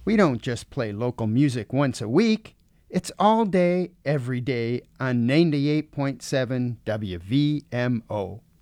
We don't just play local music once a week. It's all day, every day on 98.7 WVMO.